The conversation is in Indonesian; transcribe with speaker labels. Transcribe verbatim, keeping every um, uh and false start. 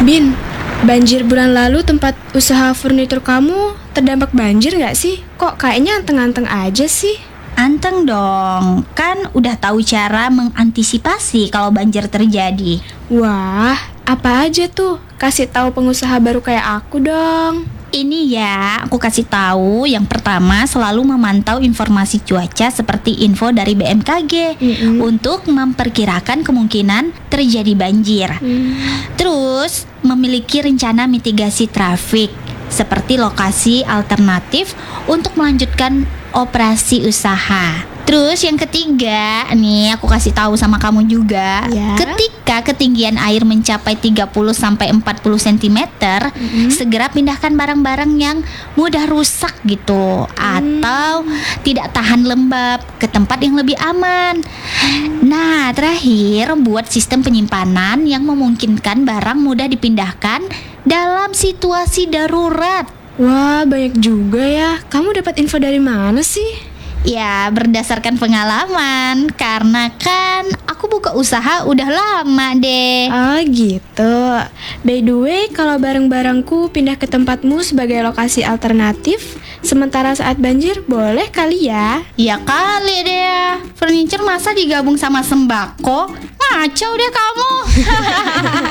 Speaker 1: Bin, banjir bulan lalu tempat usaha furnitur kamu terdampak banjir nggak sih? Kok kayaknya anteng-anteng aja sih?
Speaker 2: Anteng dong, kan udah tahu cara mengantisipasi kalau banjir terjadi.
Speaker 1: Wah, apa aja tuh? Kasih tahu pengusaha baru kayak aku dong.
Speaker 2: Ini ya, aku kasih tahu. Yang pertama, selalu memantau informasi cuaca seperti info dari B M K G
Speaker 1: Mm-mm.
Speaker 2: untuk memperkirakan kemungkinan terjadi banjir.
Speaker 1: Hmm.
Speaker 2: Terus, memiliki rencana mitigasi trafik seperti lokasi alternatif untuk melanjutkan operasi usaha. Terus yang ketiga, nih aku kasih tahu sama kamu juga.
Speaker 1: Ya.
Speaker 2: Ketika ketinggian air mencapai tiga puluh sampai empat puluh sentimeter,
Speaker 1: Mm-mm.
Speaker 2: segera pindahkan barang-barang yang mudah rusak gitu atau tidak tahan lembab ke tempat yang lebih aman. Nah, terakhir buat sistem penyimpanan yang memungkinkan barang mudah dipindahkan dalam situasi darurat.
Speaker 1: Wah, banyak juga ya. Kamu dapat info dari mana sih?
Speaker 2: Ya, berdasarkan pengalaman. Karena kan aku buka usaha udah lama deh.
Speaker 1: Oh gitu. By the way, kalau barang-barangku pindah ke tempatmu sebagai lokasi alternatif sementara saat banjir, boleh kali ya?
Speaker 2: Ya kali deh. Furniture masa digabung sama sembako? Ngaco deh kamu.